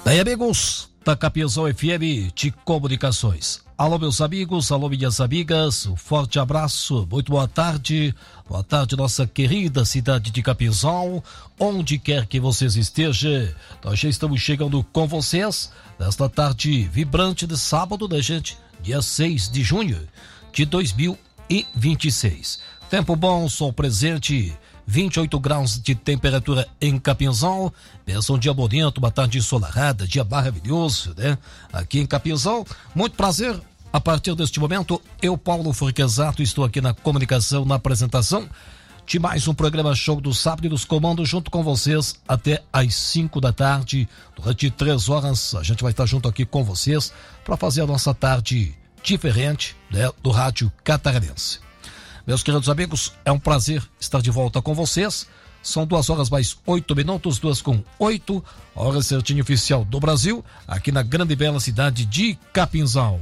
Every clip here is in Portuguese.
Daí, amigos da Capinzão FM de Comunicações. Alô, meus amigos, alô, minhas amigas, um forte abraço, muito boa tarde, nossa querida cidade de Capinzão, onde quer que vocês estejam, nós já estamos chegando com vocês nesta tarde vibrante de sábado, né, gente? Dia 6 de junho de 2026. Tempo bom, sol presente, 28 graus de temperatura em Capinzão. Pensa um dia bonito, uma tarde ensolarada, dia maravilhoso, né? Aqui em Capinzão, muito prazer. A partir deste momento, eu, Paulo Forquezato, estou aqui na comunicação, na apresentação de mais um programa Show do Sábado e dos comandos junto com vocês até às 5 da tarde. Durante 3 horas, a gente vai estar junto aqui com vocês para fazer a nossa tarde diferente, né, do rádio catarinense. Meus queridos amigos, é um prazer estar de volta com vocês. São 2 horas mais 8 minutos, 2:08, hora certinha oficial do Brasil, aqui na grande e bela cidade de Capinzão.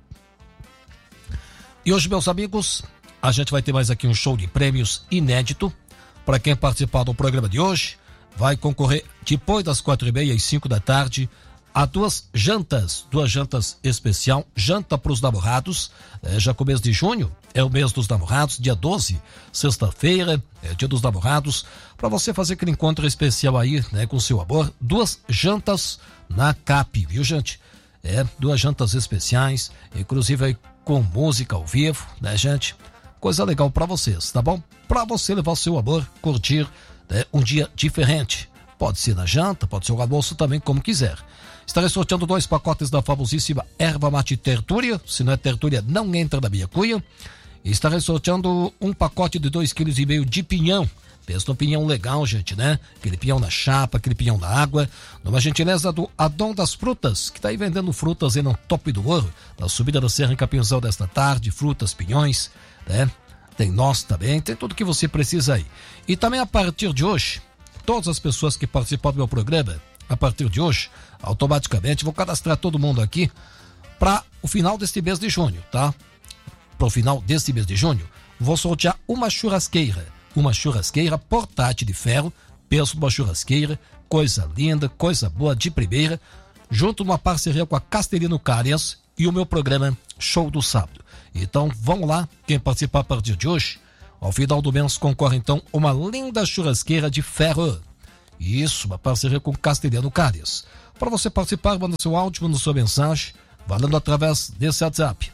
E hoje, meus amigos, a gente vai ter mais aqui um show de prêmios inédito. Para quem participar do programa de hoje, vai concorrer depois das 4:30 às 5 da tarde a 2 jantas especial, janta para os namorados, já começo de junho, é o mês dos namorados, dia 12, sexta-feira, é dia dos namorados, para você fazer aquele encontro especial aí, né, com seu amor, 2 jantas na CAP, viu, gente? 2 jantas especiais, inclusive aí com música ao vivo, né, gente? Coisa legal para vocês, tá bom? Para você levar seu amor, curtir, né, um dia diferente. Pode ser na janta, pode ser o almoço também, como quiser. Estarei sorteando 2 pacotes da famosíssima erva mate tertúlia. Se não é tertúlia, não entra na minha cuia. E estarei sorteando um pacote de 2,5 kg de pinhão. Pensa no pinhão legal, gente, né? Aquele pinhão na chapa, aquele pinhão na água. Numa gentileza do Adão das Frutas, que está aí vendendo frutas aí no Top do Ouro, na subida da Serra em Capinzão desta tarde, frutas, pinhões, né? Tem nós também, tem tudo que você precisa aí. E também a partir de hoje, todas as pessoas que participam do meu programa, a partir de hoje, automaticamente vou cadastrar todo mundo aqui para o final deste mês de junho, tá? Para o final deste mês de junho, vou sortear uma churrasqueira portátil de ferro, penso numa churrasqueira, coisa linda, coisa boa de primeira, junto numa parceria com a Castelino Cárias e o meu programa Show do Sábado. Então vamos lá, quem participar a partir de hoje, ao final do mês concorre então uma linda churrasqueira de ferro. Isso, uma parceria com Castelino Cárias. Para você participar, manda seu áudio, manda sua mensagem, valendo através desse WhatsApp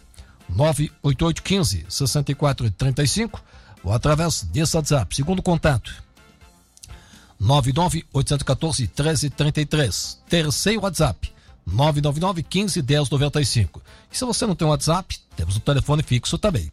98815-6435 ou através desse WhatsApp. Segundo contato 99814-1333. Terceiro WhatsApp 999-15-1095. E se você não tem um WhatsApp, temos um telefone fixo também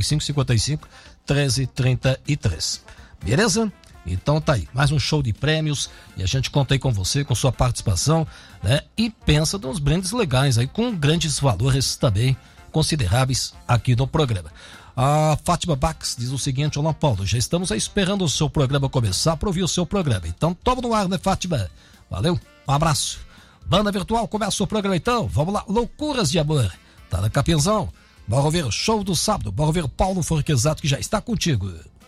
3555-1333. Beleza? Então tá aí, mais um show de prêmios e a gente conta aí com você, com sua participação, né? E pensa nos brindes legais aí, com grandes valores também consideráveis aqui no programa. A Fátima Bax diz o seguinte: olá, Paulo, já estamos aí esperando o seu programa começar para ouvir o seu programa. Então toma no ar, né, Fátima? Valeu, um abraço. Banda Virtual, começa o programa então, vamos lá, Loucuras de Amor, tá na Capinzão, bora ouvir o Show do Sábado, bora ouvir Paulo Forquezato que já está contigo.